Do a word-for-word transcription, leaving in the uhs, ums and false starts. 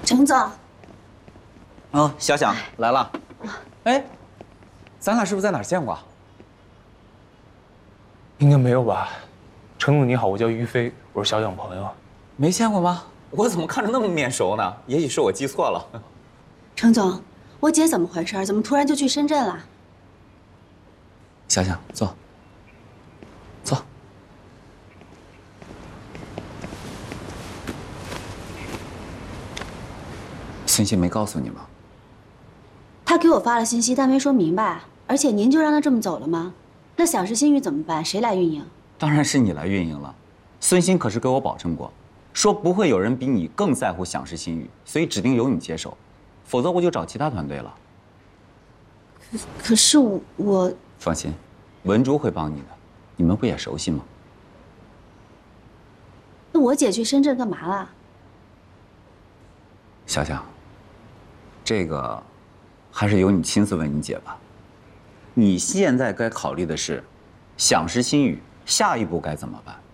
程总。 哦，小想来了。哎，咱俩是不是在哪儿见过啊？ 应该没有吧？程总你好，我叫于飞，我是小蒋朋友。 没见过吗？我怎么看着那么面熟呢？也许是我记错了。 程总，我姐怎么回事？怎么突然就去深圳了？ 小想，坐。坐。孙鑫没告诉你吗？ 他给我发了信息，但没说明白。而且您就让他这么走了吗？那享世新语怎么办？谁来运营？ 当然是你来运营了。孙鑫可是给我保证过，说不会有人比你更在乎享世新语，所以指定由你接手，否则我就找其他团队了。 可可是我…… 放心，文珠会帮你的，你们不也熟悉吗？ 那我姐去深圳干嘛了？ 小想，这个还是由你亲自问你姐吧。你现在该考虑的是，享世新语下一步该怎么办？